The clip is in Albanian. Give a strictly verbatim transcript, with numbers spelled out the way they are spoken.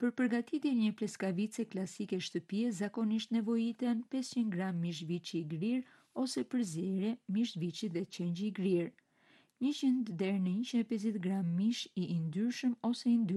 Për përgatitjen e një pleskavice klasike shtëpie, zakonisht nevojiten pesëqind gram mish viçi i grirë ose përzierje, mish viçi dhe qenë i grirë, njëqind deri në njëqind e pesëdhjetë gram mish i yndyrshëm ose i